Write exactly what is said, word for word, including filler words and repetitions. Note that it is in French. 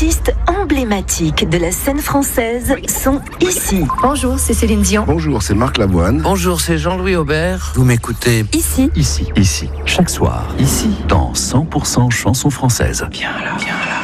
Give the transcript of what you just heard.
artistes emblématiques de la scène française sont ici. Bonjour, c'est Céline Dion. Bonjour, c'est Marc Lavoine. Bonjour, c'est Jean-Louis Aubert. Vous m'écoutez Ici. Ici, ici, chaque soir, ici, dans cent pour cent chansons françaises. Viens là, viens là.